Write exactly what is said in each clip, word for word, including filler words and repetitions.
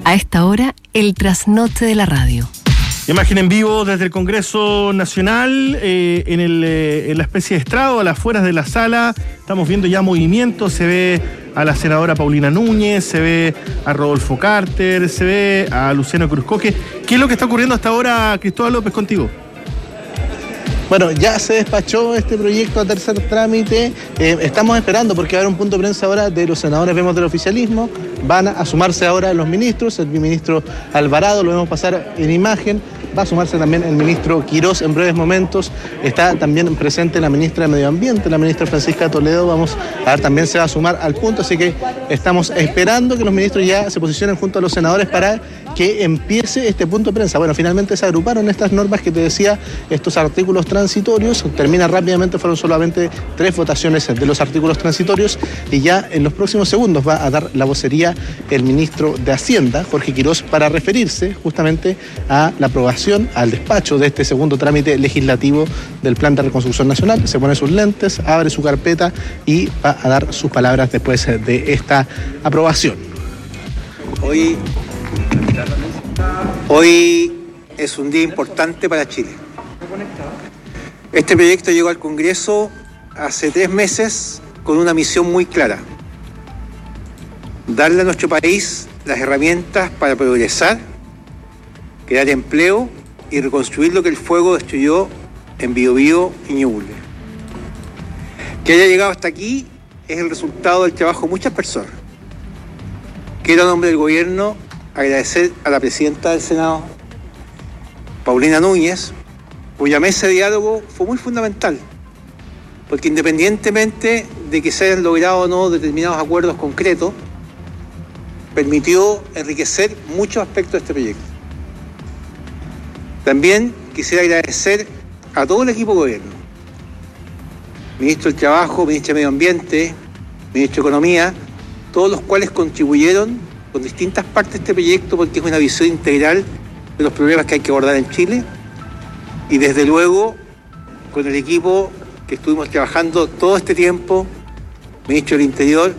A esta hora, el trasnoche de la radio. Imagen en vivo desde el Congreso Nacional, eh, en, el, eh, en la especie de estrado, a las afueras de la sala. Estamos viendo ya movimiento, se ve a la senadora Paulina Núñez, se ve a Rodolfo Carter, se ve a Luciano Cruzcoque. ¿Qué es lo que está ocurriendo hasta ahora, Cristóbal López, contigo? Bueno, ya se despachó este proyecto a tercer trámite. Eh, estamos esperando porque va a haber un punto de prensa ahora de los senadores, vemos del oficialismo. Van a sumarse ahora los ministros, el ministro Alvarado, lo vemos pasar en imagen. Va a sumarse también el ministro Quirós en breves momentos. Está también presente la ministra de Medio Ambiente, la ministra Francisca Toledo. Vamos a ver, también se va a sumar al punto. Así que estamos esperando que los ministros ya se posicionen junto a los senadores para que empiece este punto de prensa. Bueno, finalmente se agruparon estas normas que te decía, estos artículos transitorios. Termina rápidamente, fueron solamente tres votaciones de los artículos transitorios. Y ya en los próximos segundos va a dar la vocería el ministro de Hacienda, Jorge Quirós, para referirse justamente a la aprobación, al despacho de este segundo trámite legislativo del Plan de Reconstrucción Nacional. Se pone sus lentes, abre su carpeta y va a dar sus palabras después de esta aprobación. Hoy, hoy es un día importante para Chile. Este proyecto llegó al Congreso hace tres meses con una misión muy clara: darle a nuestro país las herramientas para progresar, crear empleo y reconstruir lo que el fuego destruyó en Biobío y Ñuble. Que haya llegado hasta aquí es el resultado del trabajo de muchas personas. Quiero, en nombre del gobierno, agradecer a la presidenta del Senado, Paulina Núñez, cuya mesa de diálogo fue muy fundamental, porque independientemente de que se hayan logrado o no determinados acuerdos concretos, permitió enriquecer muchos aspectos de este proyecto. También quisiera agradecer a todo el equipo de gobierno, ministro del Trabajo, ministro de Medio Ambiente, ministro de Economía, todos los cuales contribuyeron con distintas partes de este proyecto, porque es una visión integral de los problemas que hay que abordar en Chile, y desde luego con el equipo que estuvimos trabajando todo este tiempo, ministro del Interior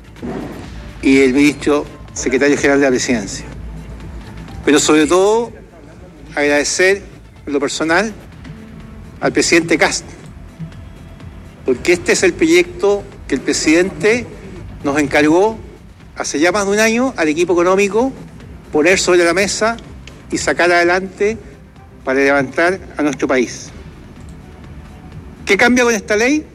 y el ministro secretario general de la Presidencia. Pero sobre todo agradecer en lo personal al presidente Kast, porque este es el proyecto que el presidente nos encargó hace ya más de un año al equipo económico poner sobre la mesa y sacar adelante para levantar a nuestro país. ¿Qué cambia con esta ley?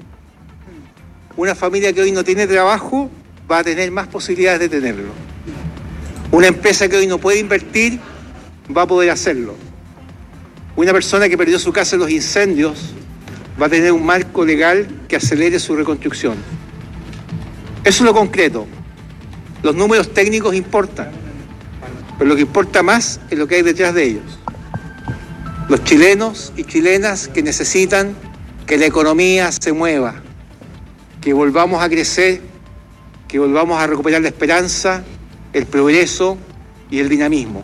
Una familia que hoy no tiene trabajo va a tener más posibilidades de tenerlo. Una empresa que hoy no puede invertir va a poder hacerlo. Una persona que perdió su casa en los incendios va a tener un marco legal que acelere su reconstrucción. Eso es lo concreto. Los números técnicos importan, pero lo que importa más es lo que hay detrás de ellos. Los chilenos y chilenas que necesitan que la economía se mueva, que volvamos a crecer, que volvamos a recuperar la esperanza, el progreso y el dinamismo.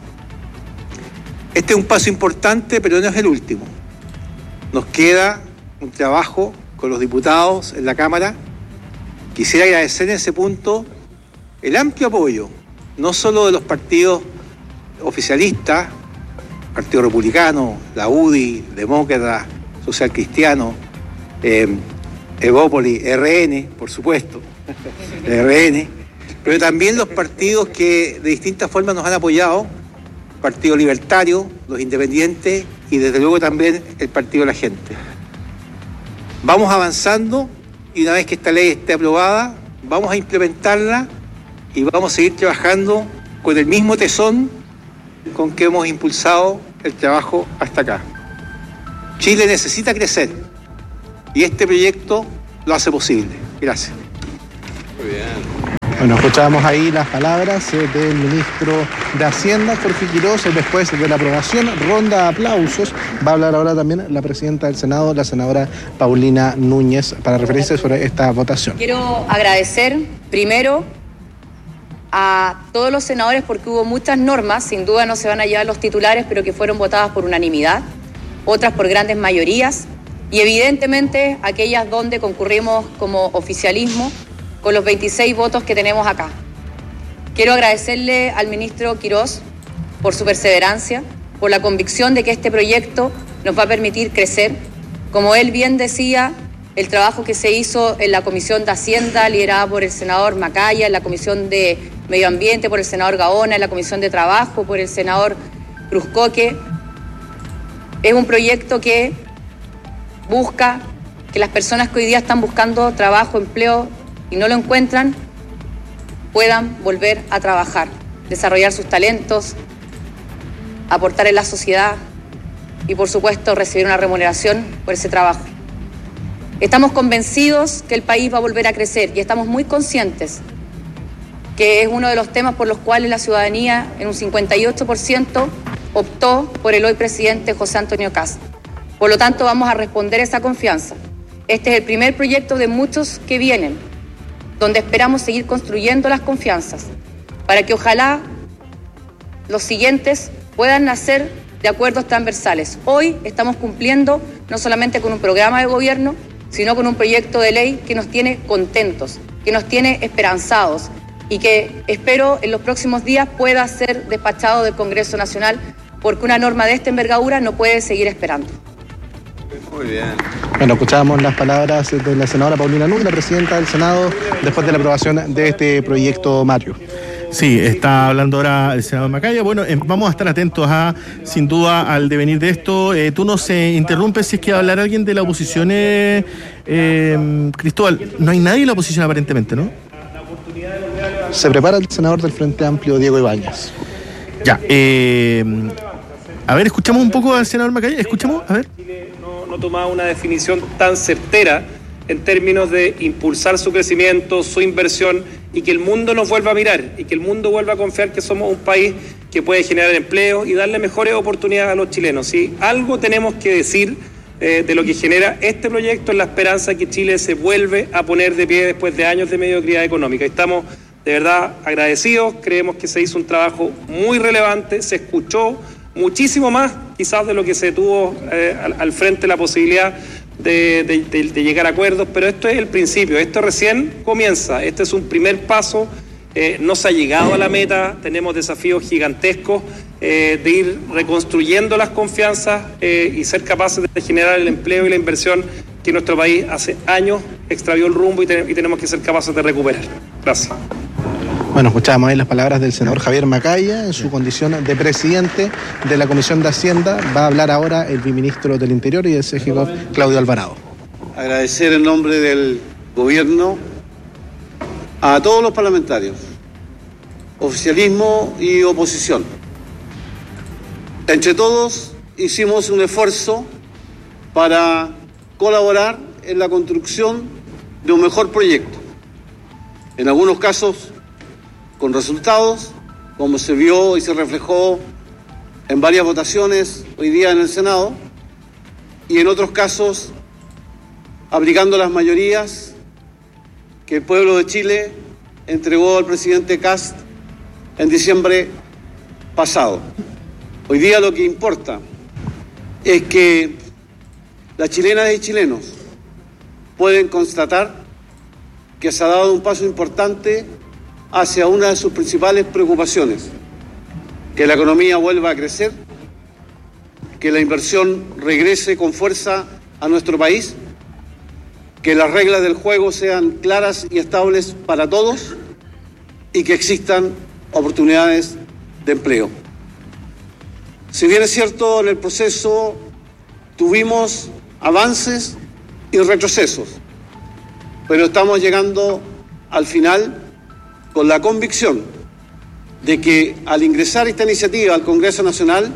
Este es un paso importante, pero no es el último. Nos queda un trabajo con los diputados en la Cámara. Quisiera agradecer en ese punto el amplio apoyo, no solo de los partidos oficialistas, Partido Republicano, la U D I, Demócrata, Social Cristiano, eh, Evópoli, R N, por supuesto, R N, pero también los partidos que de distintas formas nos han apoyado, Partido Libertario, los Independientes y desde luego también el Partido de la Gente. Vamos avanzando y una vez que esta ley esté aprobada, vamos a implementarla y vamos a seguir trabajando con el mismo tesón con que hemos impulsado el trabajo hasta acá. Chile necesita crecer y este proyecto lo hace posible. Gracias. Muy bien. Bueno, escuchábamos ahí las palabras eh, del ministro de Hacienda, Jorge Quirós, después de la aprobación, ronda de aplausos. Va a hablar ahora también la presidenta del Senado, la senadora Paulina Núñez, para referirse sobre esta votación. Quiero agradecer primero a todos los senadores porque hubo muchas normas, sin duda no se van a llevar los titulares, pero que fueron votadas por unanimidad, otras por grandes mayorías, y evidentemente aquellas donde concurrimos como oficialismo con los veintiséis votos que tenemos acá. Quiero agradecerle al ministro Quirós por su perseverancia, por la convicción de que este proyecto nos va a permitir crecer. Como él bien decía, el trabajo que se hizo en la Comisión de Hacienda, liderada por el senador Macaya, en la Comisión de Medio Ambiente por el senador Gaona, en la Comisión de Trabajo por el senador Cruzcoque, es un proyecto que busca que las personas que hoy día están buscando trabajo, empleo y no lo encuentran, puedan volver a trabajar, desarrollar sus talentos, aportar en la sociedad y, por supuesto, recibir una remuneración por ese trabajo. Estamos convencidos que el país va a volver a crecer y estamos muy conscientes que es uno de los temas por los cuales la ciudadanía, en un cincuenta y ocho por ciento, optó por el hoy presidente José Antonio Kast. Por lo tanto, vamos a responder esa confianza. Este es el primer proyecto de muchos que vienen, donde esperamos seguir construyendo las confianzas, para que ojalá los siguientes puedan nacer de acuerdos transversales. Hoy estamos cumpliendo no solamente con un programa de gobierno, sino con un proyecto de ley que nos tiene contentos, que nos tiene esperanzados y que espero en los próximos días pueda ser despachado del Congreso Nacional, porque una norma de esta envergadura no puede seguir esperando. Muy bien. Bueno, escuchábamos las palabras de la senadora Paulina Núñez, la presidenta del Senado, después de la aprobación de este proyecto, Mario. Sí, está hablando ahora el senador Macaya. Bueno, eh, vamos a estar atentos a, sin duda, al devenir de esto. Eh, tú nos eh, interrumpes si es que va a hablar alguien de la oposición, eh, eh, Cristóbal. No hay nadie en la oposición aparentemente, ¿no? Se prepara el senador del Frente Amplio, Diego Ibáñez. Ya, eh, a ver, escuchamos un poco al senador Macaya. Escuchamos, a ver. No, no tomaba una definición tan certera en términos de impulsar su crecimiento, su inversión, y que el mundo nos vuelva a mirar y que el mundo vuelva a confiar que somos un país que puede generar empleo y darle mejores oportunidades a los chilenos. ¿Sí? Algo tenemos que decir eh, de lo que genera este proyecto, en la esperanza que Chile se vuelve a poner de pie después de años de mediocridad económica. Estamos de verdad agradecidos, creemos que se hizo un trabajo muy relevante, se escuchó muchísimo más quizás de lo que se tuvo eh, al, al frente la posibilidad De, de, de, de llegar a acuerdos, pero esto es el principio, esto recién comienza, este es un primer paso, eh, no se ha llegado a la meta, tenemos desafíos gigantescos eh, de ir reconstruyendo las confianzas eh, y ser capaces de generar el empleo y la inversión que nuestro país hace años extravió el rumbo y, te, y tenemos que ser capaces de recuperar. Gracias. Bueno, escuchábamos ahí las palabras del senador Javier Macaya en su condición de presidente de la Comisión de Hacienda. Va a hablar ahora el viceministro del Interior y el C G I G O F, Claudio Alvarado. Agradecer en nombre del gobierno a todos los parlamentarios, oficialismo y oposición. Entre todos hicimos un esfuerzo para colaborar en la construcción de un mejor proyecto. En algunos casos con resultados, como se vio y se reflejó en varias votaciones hoy día en el Senado, y en otros casos aplicando las mayorías que el pueblo de Chile entregó al presidente Kast en diciembre pasado. Hoy día lo que importa es que las chilenas y chilenos pueden constatar que se ha dado un paso importante hacia una de sus principales preocupaciones, que la economía vuelva a crecer, que la inversión regrese con fuerza a nuestro país, que las reglas del juego sean claras y estables para todos y que existan oportunidades de empleo. Si bien es cierto, en el proceso tuvimos avances y retrocesos, pero estamos llegando al final con la convicción de que al ingresar esta iniciativa al Congreso Nacional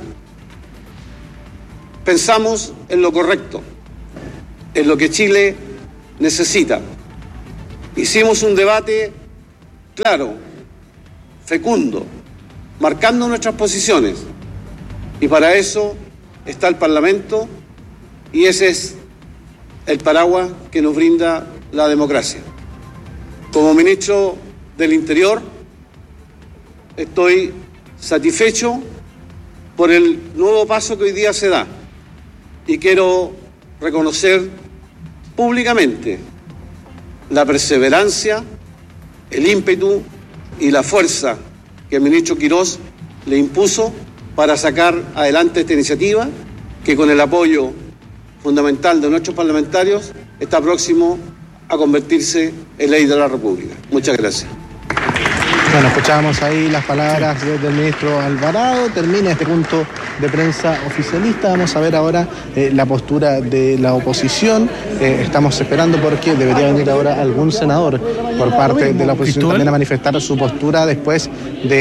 pensamos en lo correcto, en lo que Chile necesita. Hicimos un debate claro, fecundo, marcando nuestras posiciones, y para eso está el Parlamento y ese es el paraguas que nos brinda la democracia. Como ministro del Interior, estoy satisfecho por el nuevo paso que hoy día se da y quiero reconocer públicamente la perseverancia, el ímpetu y la fuerza que el ministro Quirós le impuso para sacar adelante esta iniciativa, que con el apoyo fundamental de nuestros parlamentarios está próximo a convertirse en ley de la República. Muchas gracias. Bueno, escuchábamos ahí las palabras del ministro Alvarado. Termina este punto de prensa oficialista. Vamos a ver ahora eh, la postura de la oposición. Eh, estamos esperando porque debería venir ahora algún senador por parte de la oposición también a manifestar su postura después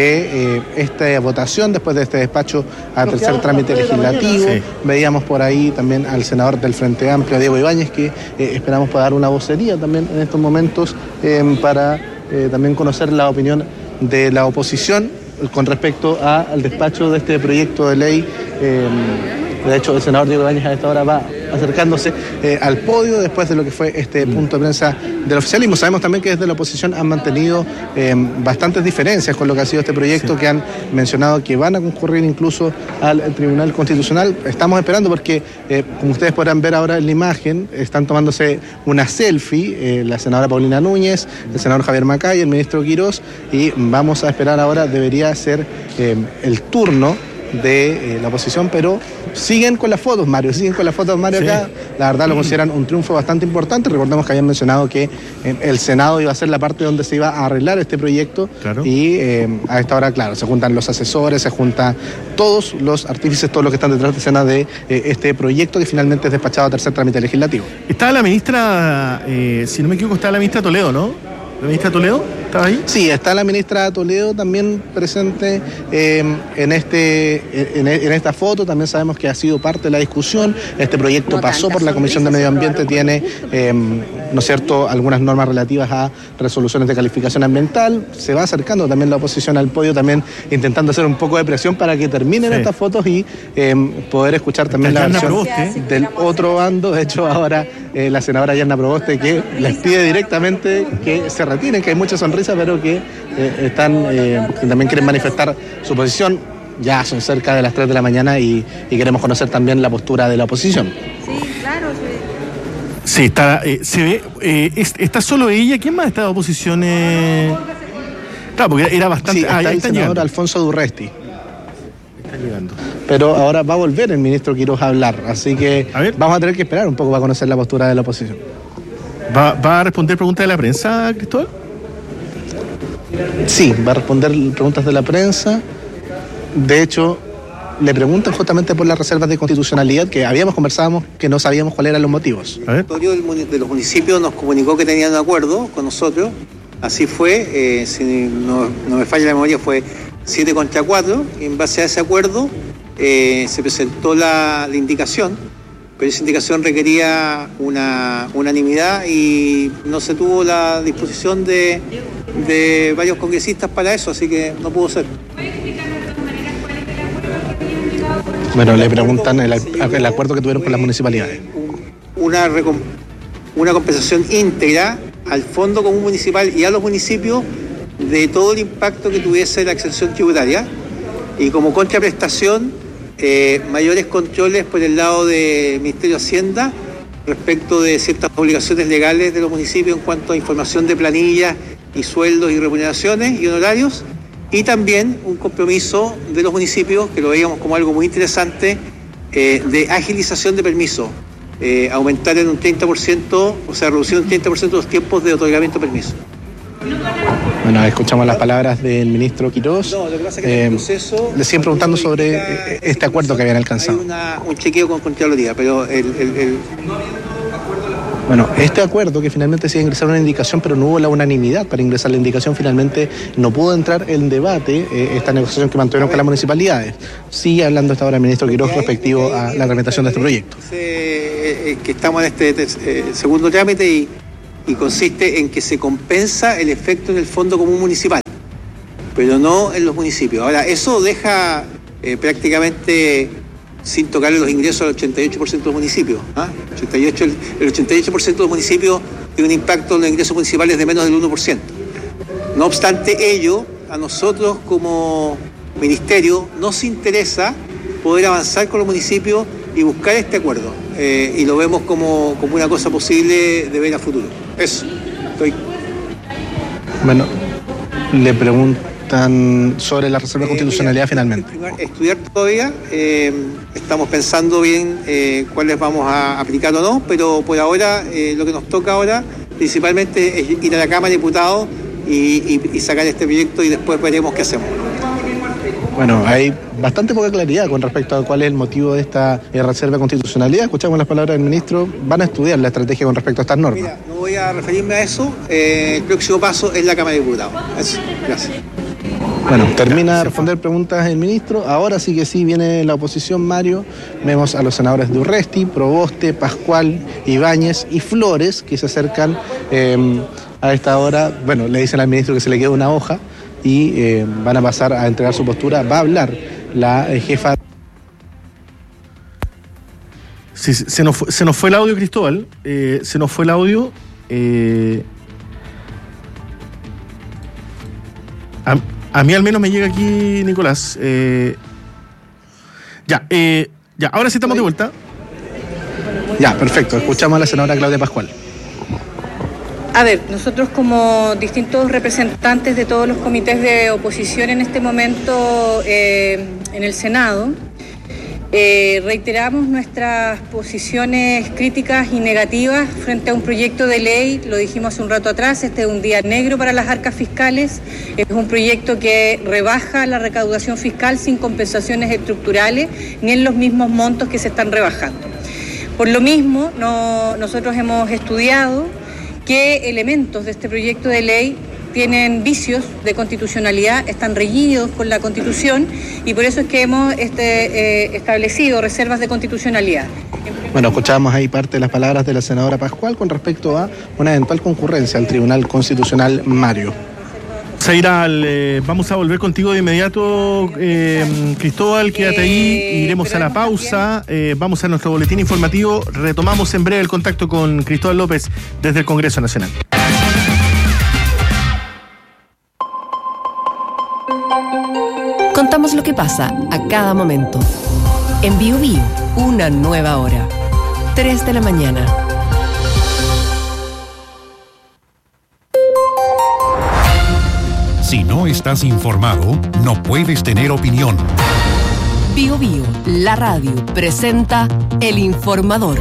de eh, esta votación, después de este despacho a tercer trámite legislativo. Sí. Veíamos por ahí también al senador del Frente Amplio, Diego Ibáñez, que eh, esperamos pueda dar una vocería también en estos momentos eh, para... Eh, también conocer la opinión de la oposición con respecto a, al despacho de este proyecto de ley. Eh, de hecho, el senador Diego Ibáñez a esta hora va acercándose eh, al podio después de lo que fue este punto de prensa del oficialismo. Sabemos también que desde la oposición han mantenido eh, bastantes diferencias con lo que ha sido este proyecto, sí. que han mencionado que van a concurrir incluso al Tribunal Constitucional. Estamos esperando porque, eh, como ustedes podrán ver ahora en la imagen, están tomándose una selfie, eh, la senadora Paulina Núñez, el senador Javier Macay, el ministro Quirós, y vamos a esperar ahora, debería ser eh, el turno de eh, la oposición, pero siguen con las fotos, Mario, siguen con las fotos, Mario, sí. Acá. La verdad lo consideran un triunfo bastante importante. Recordemos que habían mencionado que eh, el Senado iba a ser la parte donde se iba a arreglar este proyecto, claro. Y eh, a esta hora, claro, se juntan los asesores, se juntan todos los artífices, todos los que están detrás de escena de eh, este proyecto que finalmente es despachado a tercer trámite legislativo. Estaba la ministra, eh, si no me equivoco, estaba la ministra Toledo, ¿no? ¿La ministra Toledo estaba ahí? Sí, está la ministra Toledo también presente eh, en, este, en, en esta foto. También sabemos que ha sido parte de la discusión. Este proyecto no pasó por la Comisión de Medio Ambiente, tiene, eh, ¿no es cierto?, algunas normas relativas a resoluciones de calificación ambiental. Se va acercando también la oposición al podio, también intentando hacer un poco de presión para que terminen sí. estas fotos y eh, poder escuchar también la versión Proboste. del otro bando. De hecho, ahora eh, la senadora Yanna Proboste, que les pide directamente que se retiren, que hay mucha sonrisa, pero que eh, están eh, que también quieren manifestar su posición. Ya son cerca de las tres de la mañana y, y queremos conocer también la postura de la oposición. Sí, claro. Sí, sí está, eh, se ve, eh, está solo ella. ¿Quién más está de oposición? Eh? Claro, porque era bastante... Sí, está ah, el senador llegando. Alfonso Durresti. Está llegando. Pero ahora va a volver el ministro Quirós a hablar, así que a vamos a tener que esperar un poco para conocer la postura de la oposición. ¿Va, va a responder preguntas de la prensa, Cristóbal? Sí, va a responder preguntas de la prensa. De hecho, le preguntan justamente por las reservas de constitucionalidad que habíamos conversado, que no sabíamos cuáles eran los motivos. El directorio de los municipios nos comunicó que tenían un acuerdo con nosotros. Así fue, eh, si no, no me falla la memoria, fue siete contra cuatro. En base a ese acuerdo eh, se presentó la, la indicación, pero esa indicación requería una unanimidad y no se tuvo la disposición de, de varios congresistas para eso, así que no pudo ser. Bueno, le preguntan el, el acuerdo que tuvieron con las municipalidades. Una, una compensación íntegra al Fondo Común Municipal y a los municipios de todo el impacto que tuviese la exención tributaria, y como contraprestación eh, mayores controles por el lado del Ministerio de Hacienda respecto de ciertas obligaciones legales de los municipios en cuanto a información de planillas y sueldos y remuneraciones y honorarios, y también un compromiso de los municipios, que lo veíamos como algo muy interesante, eh, de agilización de permisos, eh, aumentar en un treinta por ciento, o sea, reducir un treinta por ciento los tiempos de otorgamiento de permisos. Bueno, escuchamos las palabras del ministro Quirós. No, lo que pasa es que eh, el proceso, le siguen preguntando sobre este acuerdo que habían alcanzado. Hay una, un chequeo con Contraloría, pero el... el, el... Bueno, este acuerdo que finalmente se iba a ingresar una indicación, pero no hubo la unanimidad para ingresar la indicación, finalmente no pudo entrar en debate eh, esta negociación que mantuvieron con las municipalidades. Sigue hablando hasta ahora el ministro Quirós respectivo a la tramitación de este proyecto. Eh, que estamos en este eh, segundo trámite y, y consiste en que se compensa el efecto en el Fondo Común Municipal, pero no en los municipios. Ahora, eso deja eh, prácticamente sin tocarle los ingresos al ochenta y ocho por ciento de los municipios. ¿ah? ochenta y ocho, el, el ochenta y ocho por ciento de los municipios tiene un impacto en los ingresos municipales de menos del uno por ciento. No obstante ello, a nosotros como ministerio nos interesa poder avanzar con los municipios y buscar este acuerdo. Eh, y lo vemos como, como una cosa posible de ver a futuro. Eso. Estoy. Bueno, le pregunto. están sobre la reserva de constitucionalidad eh, finalmente? Estudiar todavía, eh, estamos pensando bien eh, cuáles vamos a aplicar o no, pero por ahora eh, lo que nos toca ahora principalmente es ir a la Cámara de Diputados y, y, y sacar este proyecto y después veremos qué hacemos. Bueno, hay bastante poca claridad con respecto a cuál es el motivo de esta eh, reserva de constitucionalidad. Escuchamos las palabras del ministro. ¿Van a estudiar la estrategia con respecto a estas normas? Mira, no voy a referirme a eso. Eh, el próximo paso es la Cámara de Diputados. Eso. Gracias. Bueno, termina de responder preguntas el ministro. Ahora sí que sí viene la oposición, Mario. Vemos a los senadores de Urresti, Proboste, Pascual, Ibáñez y Flores que se acercan eh, a esta hora. Bueno, le dicen al ministro que se le queda una hoja y eh, van a pasar a entregar su postura. Va a hablar la eh, jefa. Sí, se nos fue, se nos fue el audio, Cristóbal. Eh, se nos fue el audio. Eh, a, a mí al menos me llega aquí, Nicolás. Eh, ya, eh, ya, ahora sí estamos de vuelta. Ya, perfecto. Escuchamos a la senadora Claudia Pascual. A ver, nosotros como distintos representantes de todos los comités de oposición en este momento eh, en el Senado, eh, reiteramos nuestras posiciones críticas y negativas frente a un proyecto de ley. Lo dijimos hace un rato atrás, este es un día negro para las arcas fiscales, es un proyecto que rebaja la recaudación fiscal sin compensaciones estructurales ni en los mismos montos que se están rebajando. Por lo mismo, no, nosotros hemos estudiado qué elementos de este proyecto de ley tienen vicios de constitucionalidad, están reñidos con la Constitución y por eso es que hemos este, eh, establecido reservas de constitucionalidad. Bueno, escuchábamos ahí parte de las palabras de la senadora Pascual con respecto a una eventual concurrencia al Tribunal Constitucional, Mario. Zairal, eh, vamos a volver contigo de inmediato, eh, Cristóbal, quédate ahí, Eh, iremos a pero la pausa, eh, vamos a nuestro boletín informativo, retomamos en breve el contacto con Cristóbal López desde el Congreso Nacional. Contamos lo que pasa a cada momento. En Bio Bio, una nueva hora. tres de la mañana. Si no estás informado, no puedes tener opinión. Bio Bio, la radio, presenta El Informador.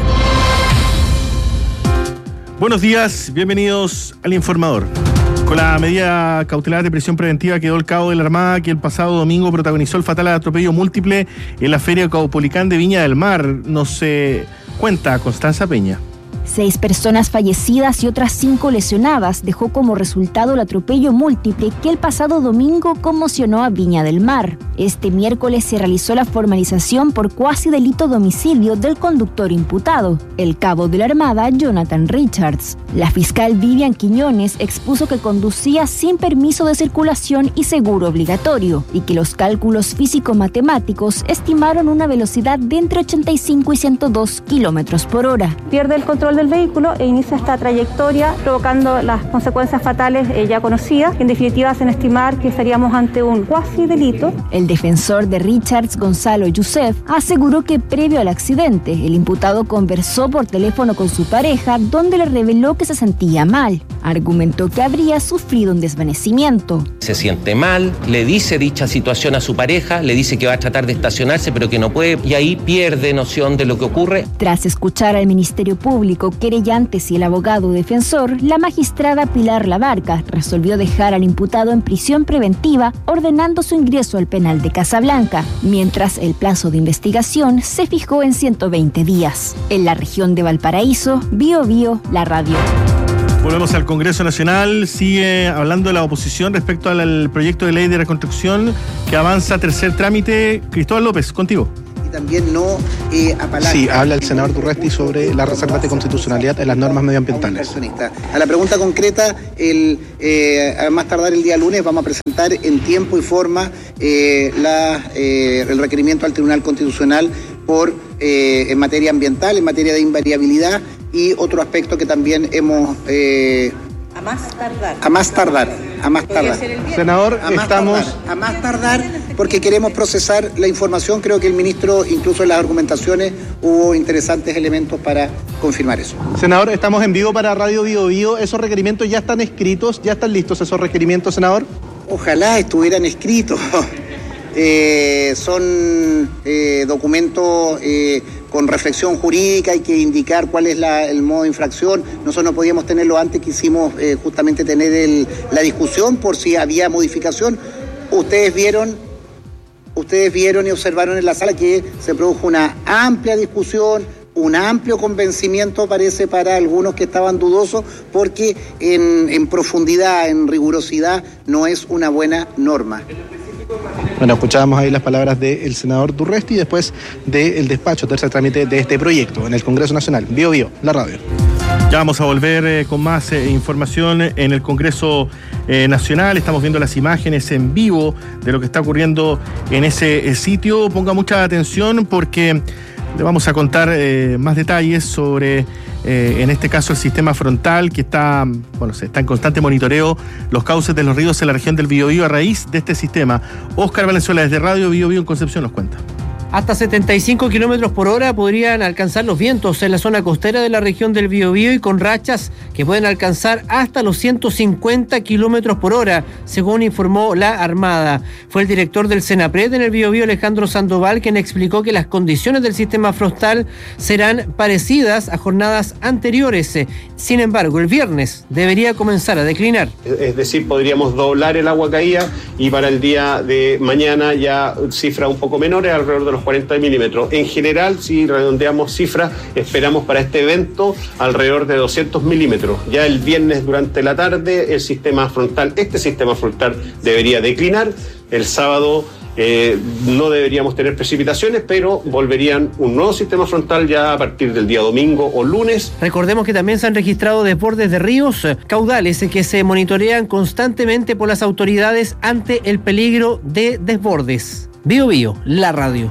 Buenos días, bienvenidos al Informador. Con la medida cautelar de prisión preventiva quedó el cabo de la Armada que el pasado domingo protagonizó el fatal atropello múltiple en la Feria Caupolicán de Viña del Mar. Nos eh, cuenta Constanza Peña. Seis personas fallecidas y otras cinco lesionadas dejó como resultado el atropello múltiple que el pasado domingo conmocionó a Viña del Mar. Este miércoles se realizó la formalización por cuasi delito de homicidio del conductor imputado, el cabo de la Armada Jonathan Richards. La fiscal Vivian Quiñones expuso que conducía sin permiso de circulación y seguro obligatorio y que los cálculos físico-matemáticos estimaron una velocidad de entre ochenta y cinco y ciento dos kilómetros por hora. Pierde el control del vehículo e inicia esta trayectoria provocando las consecuencias fatales eh, ya conocidas. En definitiva, hacen estimar que estaríamos ante un cuasi delito. El defensor de Richards, Gonzalo Youssef, aseguró que previo al accidente, el imputado conversó por teléfono con su pareja donde le reveló que se sentía mal. Argumentó que habría sufrido un desvanecimiento. Se siente mal, le dice dicha situación a su pareja, le dice que va a tratar de estacionarse pero que no puede y ahí pierde noción de lo que ocurre. Tras escuchar al Ministerio Público, querellantes y el abogado defensor, la magistrada Pilar Labarca resolvió dejar al imputado en prisión preventiva, ordenando su ingreso al penal de Casablanca, mientras el plazo de investigación se fijó en ciento veinte días. En la región de Valparaíso, Bio Bio, la radio. Volvemos al Congreso Nacional, sigue hablando de la oposición respecto al, al proyecto de ley de reconstrucción que avanza a tercer trámite. Cristóbal López, contigo. Y también no eh, apalanca. Sí, habla el senador Urresti sobre las reservas de constitucionalidad en las normas medioambientales. A la pregunta concreta, el, eh, a más tardar el día lunes vamos a presentar en tiempo y forma eh, la, eh, el requerimiento al Tribunal Constitucional por eh, en materia ambiental, en materia de invariabilidad y otro aspecto que también hemos... Eh, A más tardar. A más tardar, a más tardar. Senador, a más estamos... Tardar, a más tardar porque queremos procesar la información. Creo que el ministro, incluso en las argumentaciones, hubo interesantes elementos para confirmar eso. Senador, estamos en vivo para Radio Bio Bio. ¿Esos requerimientos ya están escritos? ¿Ya están listos esos requerimientos, senador? Ojalá estuvieran escritos. eh, son eh, documentos eh, con reflexión jurídica, hay que indicar cuál es la, el modo de infracción. Nosotros no podíamos tenerlo antes, quisimos eh, justamente tener el, la discusión por si había modificación. Ustedes vieron, ustedes vieron y observaron en la sala que se produjo una amplia discusión, un amplio convencimiento parece para algunos que estaban dudosos, porque en, en profundidad, en rigurosidad, no es una buena norma. Bueno, escuchábamos ahí las palabras del senador Durresti y después del despacho, tercer trámite de este proyecto en el Congreso Nacional. Bio Bio, la radio. Ya vamos a volver eh, con más eh, información en el Congreso eh, Nacional. Estamos viendo las imágenes en vivo de lo que está ocurriendo en ese eh, sitio. Ponga mucha atención porque le vamos a contar eh, más detalles sobre, eh, en este caso, el sistema frontal que está, bueno, se está en constante monitoreo los cauces de los ríos en la región del Biobío a raíz de este sistema. Óscar Valenzuela, desde Radio Biobío en Concepción, nos cuenta. Hasta setenta y cinco kilómetros por hora podrían alcanzar los vientos en la zona costera de la región del Biobío y con rachas que pueden alcanzar hasta los ciento cincuenta kilómetros por hora, según informó la Armada. Fue el director del Senapred en el Biobío, Alejandro Sandoval, quien explicó que las condiciones del sistema frontal serán parecidas a jornadas anteriores. Sin embargo, el viernes debería comenzar a declinar. Es decir, podríamos doblar el agua caída y para el día de mañana ya cifras un poco menores, alrededor de los cuarenta milímetros. En general, si redondeamos cifras, esperamos para este evento alrededor de doscientos milímetros. Ya el viernes durante la tarde el sistema frontal, este sistema frontal debería declinar. El sábado eh, no deberíamos tener precipitaciones, pero volverían un nuevo sistema frontal ya a partir del día domingo o lunes. Recordemos que también se han registrado desbordes de ríos, caudales que se monitorean constantemente por las autoridades ante el peligro de desbordes. Bio Bio, la radio.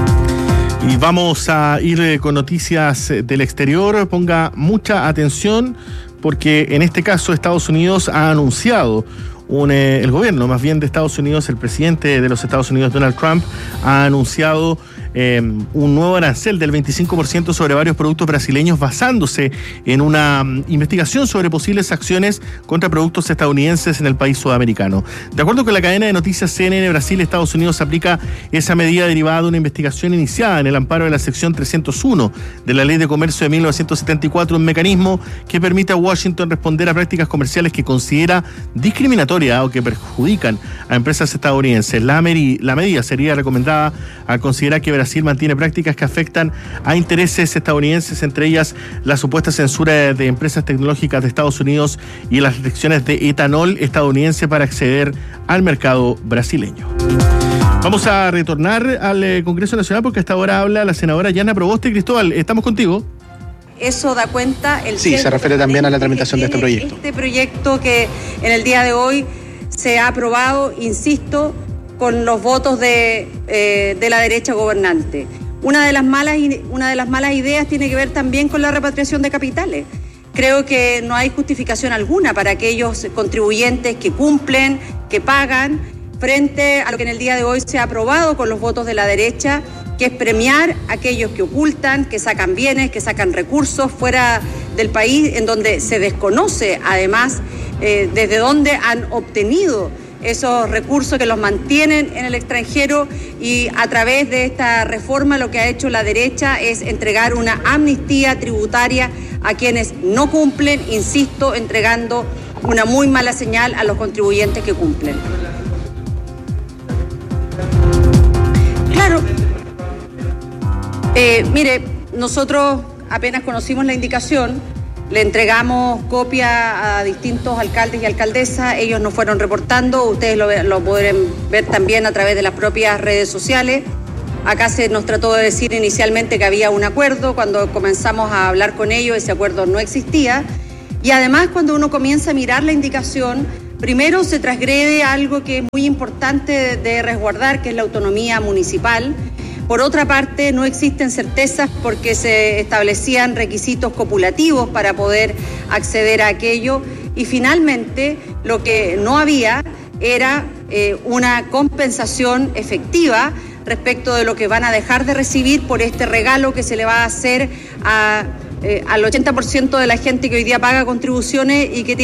Y vamos a ir con noticias del exterior. Ponga mucha atención porque en este caso Estados Unidos ha anunciado, un, eh, el gobierno más bien de Estados Unidos, el presidente de los Estados Unidos, Donald Trump, ha anunciado eh, un nuevo arancel del veinticinco por ciento sobre varios productos brasileños basándose en una um, investigación sobre posibles acciones contra productos estadounidenses en el país sudamericano. De acuerdo con la cadena de noticias C N N Brasil, Estados Unidos aplica esa medida derivada de una investigación iniciada en el amparo de la sección trescientos uno de la Ley de Comercio de mil novecientos setenta y cuatro, un mecanismo que permite a Washington responder a prácticas comerciales que considera discriminatorias o que perjudican a empresas estadounidenses. La, meri- la medida sería recomendada al considerar que Brasil mantiene prácticas que afectan a intereses estadounidenses, entre ellas la supuesta censura de empresas tecnológicas de Estados Unidos y las restricciones de etanol estadounidense para acceder al mercado brasileño. Vamos a retornar al eh, Congreso Nacional porque hasta ahora habla la senadora Yana Proboste. Cristóbal, estamos contigo. Eso da cuenta el Sí, se refiere también a la tramitación de este proyecto. Este proyecto que en el día de hoy se ha aprobado, insisto, con los votos de, eh, de la derecha gobernante. Una de las malas, una de las malas ideas tiene que ver también con la repatriación de capitales. Creo que no hay justificación alguna para aquellos contribuyentes que cumplen, que pagan, frente a lo que en el día de hoy se ha aprobado con los votos de la derecha, que es premiar a aquellos que ocultan, que sacan bienes, que sacan recursos fuera del país, en donde se desconoce además eh, desde dónde han obtenido esos recursos que los mantienen en el extranjero, y a través de esta reforma lo que ha hecho la derecha es entregar una amnistía tributaria a quienes no cumplen, insisto, entregando una muy mala señal a los contribuyentes que cumplen. Claro. Eh, mire, nosotros apenas conocimos la indicación, le entregamos copia a distintos alcaldes y alcaldesas, ellos nos fueron reportando, ustedes lo, lo podrán ver también a través de las propias redes sociales. Acá se nos trató de decir inicialmente que había un acuerdo, cuando comenzamos a hablar con ellos ese acuerdo no existía, y además cuando uno comienza a mirar la indicación, primero se transgrede algo que es muy importante de, de resguardar, que es la autonomía municipal. Por otra parte, no existen certezas porque se establecían requisitos copulativos para poder acceder a aquello. Y finalmente, lo que no había era eh, una compensación efectiva respecto de lo que van a dejar de recibir por este regalo que se le va a hacer a, eh, al ochenta por ciento de la gente que hoy día paga contribuciones y que